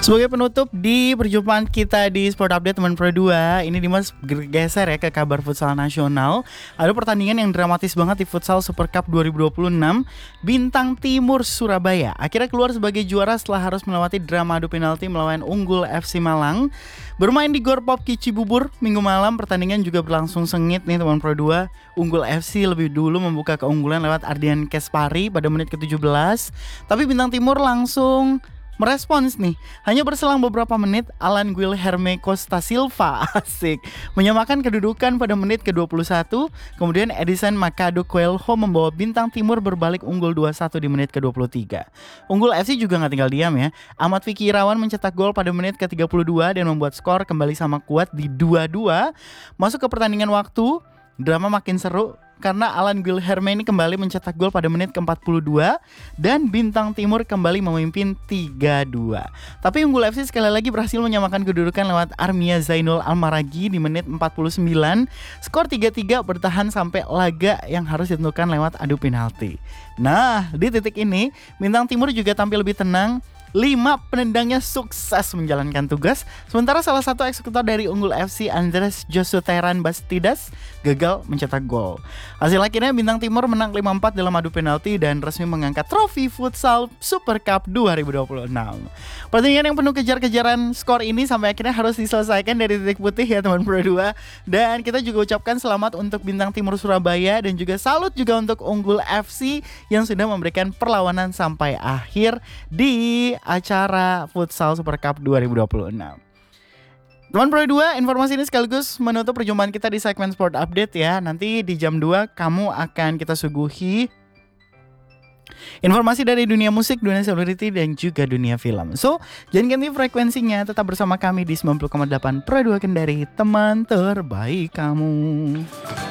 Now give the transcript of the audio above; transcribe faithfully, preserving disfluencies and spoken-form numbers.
Sebagai penutup di perjumpaan kita di Sport Update teman Pro dua, ini Dimas bergeser ya ke kabar futsal nasional. Ada pertandingan yang dramatis banget di Futsal Super Cup dua ribu dua puluh enam. Bintang Timur Surabaya akhirnya keluar sebagai juara setelah harus melewati drama adu penalti melawan Unggul F C Malang. Bermain di Gor Popki Cibubur Minggu malam, pertandingan juga berlangsung sengit nih teman Pro dua. Unggul F C lebih dulu membuka keunggulan lewat Ardian Kespari pada menit ke tujuh belas. Tapi Bintang Timur langsung merespons nih. Hanya berselang beberapa menit, Alan Guilherme Costa Silva asik menyamakan kedudukan pada menit ke dua puluh satu. Kemudian Edison Macado Coelho membawa Bintang Timur berbalik unggul dua satu di menit ke dua puluh tiga. Unggul F C juga gak tinggal diam ya. Ahmad Fikri Irawan mencetak gol pada menit ke tiga puluh dua dan membuat skor kembali sama kuat di dua dua. Masuk ke pertandingan waktu, drama makin seru karena Alan Guilherme ini kembali mencetak gol pada menit ke empat puluh dua dan Bintang Timur kembali memimpin tiga dua. Tapi Unggul F C sekali lagi berhasil menyamakan kedudukan lewat Armia Zainul Almaragi di menit empat puluh sembilan. Skor tiga tiga bertahan sampai laga yang harus ditentukan lewat adu penalti. Nah, di titik ini Bintang Timur juga tampil lebih tenang. Lima penendangnya sukses menjalankan tugas, sementara salah satu eksekutor dari Unggul F C, Andres Josuteran Bastidas, gagal mencetak gol. Hasil akhirnya Bintang Timur menang lima empat dalam adu penalti dan resmi mengangkat trofi Futsal Super Cup dua ribu dua puluh enam. Pertandingan yang penuh kejar-kejaran skor ini sampai akhirnya harus diselesaikan dari titik putih ya teman Pro dua. Dan kita juga ucapkan selamat untuk Bintang Timur Surabaya dan juga salut juga untuk Unggul F C yang sudah memberikan perlawanan sampai akhir di acara Futsal Super Cup dua ribu dua puluh enam. Teman Pro dua, informasi ini sekaligus menutup perjumpaan kita di segmen Sport Update ya. Nanti di jam dua kamu akan kita suguhi informasi dari dunia musik, dunia selebriti dan juga dunia film. So, jangan ganti frekuensinya, tetap bersama kami di sembilan puluh koma delapan Pro dua Kendari, teman terbaik kamu.